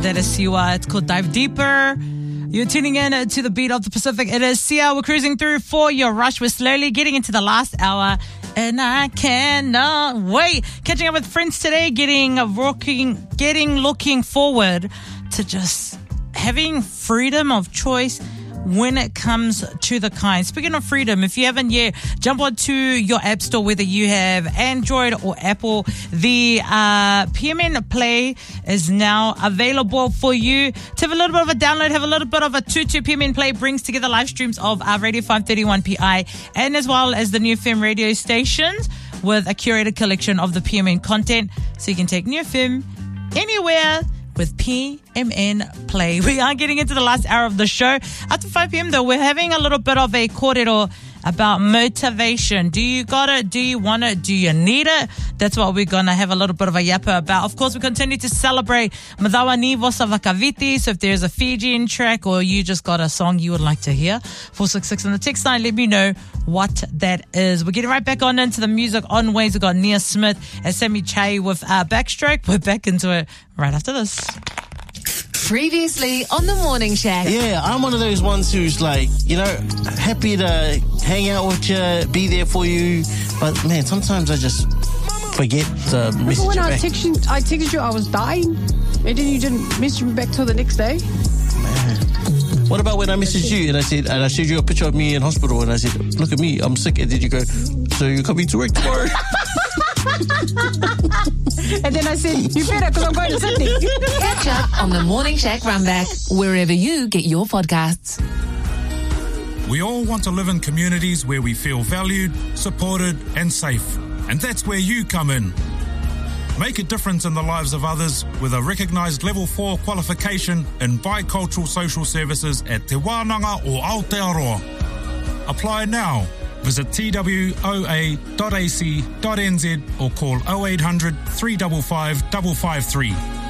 That is Siwa. It's called Dive Deeper. You're tuning in to the beat of the Pacific. It is Sia. We're cruising through for your rush. We're slowly getting into the last hour, and I cannot wait. Catching up with friends today, looking forward to just having freedom of choice when it comes to the kind. Speaking of freedom, if you haven't yet, jump onto your app store, whether you have Android or Apple. The PMN Play is now available for you to have a little bit of a download, have a little bit of a tutu. PMN Play brings together live streams of Radio 531 PI and as well as the New FM radio stations with a curated collection of the PMN content, so you can take New FM anywhere with PMN Play. We are getting into the last hour of the show. After 5 p.m. though, we're having a little bit of a kōrero about motivation. Do you got it? Do you want it? Do you need it? That's what we're going to have a little bit of a yappa about. Of course, we continue to celebrate Madawa ni Vosa Vakaviti. So if there's a Fijian track or you just got a song you would like to hear, 466 on the text line, let me know what that is. We're getting right back on into the music on ways. We've got Nia Smith and Sammy Chai with Backstroke. We're back into it right after this. Previously on the Morning Shack. Yeah, I'm one of those ones who's like, happy to hang out with you, be there for you. But man, sometimes I just forget to message you when back. I texted you I was dying, and then you didn't message me back till the next day. Man. What about when I messaged you and I showed you a picture of me in hospital and I said, look at me, I'm sick. And then you go, so you're coming to work tomorrow? And then I said, you better, because I'm going to Sydney. Catch up on the Morning Shack Runback, wherever you get your podcasts. We all want to live in communities where we feel valued, supported and safe. And that's where you come in. Make a difference in the lives of others with a recognised Level 4 qualification in Bicultural Social Services at Te Wānanga o Aotearoa. Apply now. Visit twoa.ac.nz or call 0800 355 553.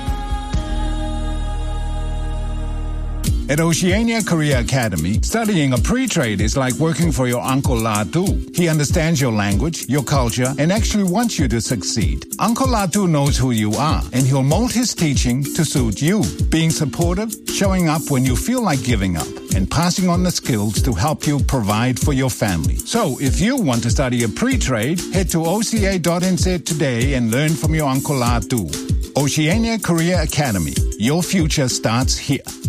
At Oceania Career Academy, studying a pre-trade is like working for your Uncle Latu. He understands your language, your culture, and actually wants you to succeed. Uncle Latu knows who you are, and he'll mold his teaching to suit you, being supportive, showing up when you feel like giving up, and passing on the skills to help you provide for your family. So, if you want to study a pre-trade, head to oca.nz today and learn from your Uncle Latu. Oceania Career Academy. Your future starts here.